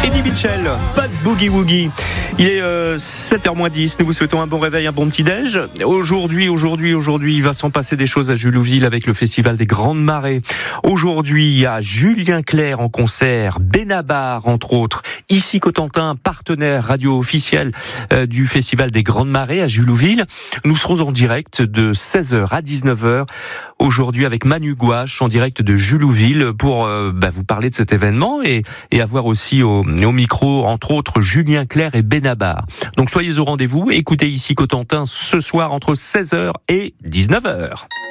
Eddie Mitchell, pas de boogie woogie. Il est 7h-10, nous vous souhaitons un bon réveil, un bon petit-déj. Aujourd'hui, il va s'en passer des choses à Julouville avec le Festival des Grandes Marées. Aujourd'hui, il y a Julien Clerc en concert, Benabar entre autres, ici Cotentin, partenaire radio officiel du Festival des Grandes Marées à Julouville. Nous serons en direct de 16h à 19h. Aujourd'hui avec Manu Gouache en direct de Julouville pour vous parler de cet événement et avoir aussi au micro entre autres Julien Clerc et Benabar. Donc soyez au rendez-vous, écoutez ici Cotentin ce soir entre 16h et 19h.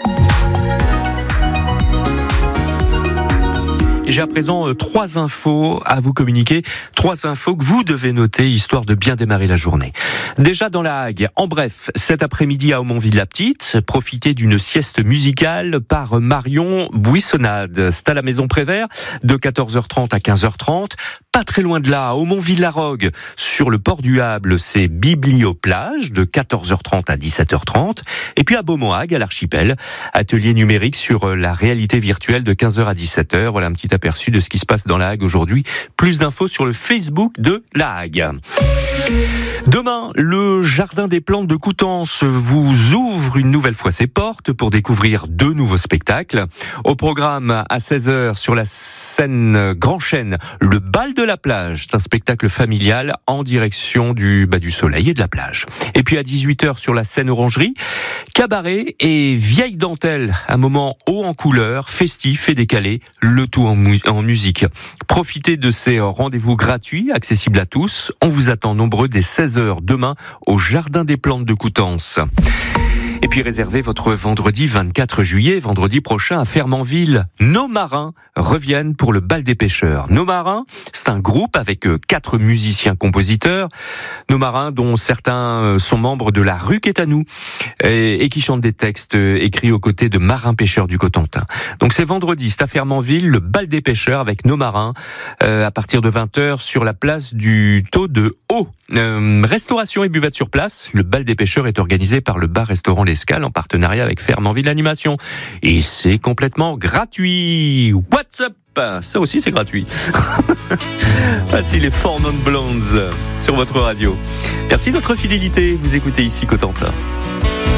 J'ai à présent 3 infos à vous communiquer, 3 infos que vous devez noter histoire de bien démarrer la journée. Déjà dans la Hague, en bref, cet après-midi à Aumonville-la-Petite, profitez d'une sieste musicale par Marion Buissonnade. C'est à la Maison Prévert de 14h30 à 15h30. Pas très loin de là, à Aumont-Villarogue, sur le port du Hable, c'est Biblioplage de 14h30 à 17h30. Et puis à Beaumont-Hague, à l'Archipel, atelier numérique sur la réalité virtuelle de 15h à 17h. Voilà un petit aperçu de ce qui se passe dans la Hague aujourd'hui. Plus d'infos sur le Facebook de la Hague. Demain, le Jardin des Plantes de Coutances vous ouvre une nouvelle fois ses portes pour découvrir 2 nouveaux spectacles. Au programme à 16h sur la scène Grand Chêne, le Bal de la plage. C'est un spectacle familial en direction du soleil et de la plage. Et puis à 18h sur la scène Orangerie, cabaret et vieille dentelle. Un moment haut en couleur, festif et décalé, le tout en musique. Profitez de ces rendez-vous gratuits, accessibles à tous. On vous attend nombreux dès 16h demain au Jardin des Plantes de Coutances. Et puis réservez votre vendredi 24 juillet, vendredi prochain à Fermanville. Nos Marins reviennent pour le Bal des Pêcheurs. Nos Marins, c'est un groupe avec 4 musiciens-compositeurs. Nos Marins dont certains sont membres de la Rue qu'est à nous et qui chantent des textes écrits aux côtés de marins pêcheurs du Cotentin. Donc c'est vendredi, c'est à Fermanville, le Bal des Pêcheurs avec Nos Marins à partir de 20h sur la place du Taux de Haut. Restauration et buvette sur place. Le Bal des Pêcheurs est organisé par le bar-restaurant L'Escale en partenariat avec Fermanville Animation. Et c'est complètement gratuit. What's up? Ça aussi c'est gratuit. Voici les Four Non Blondes sur votre radio. Merci de votre fidélité. Vous écoutez ici Cotentin.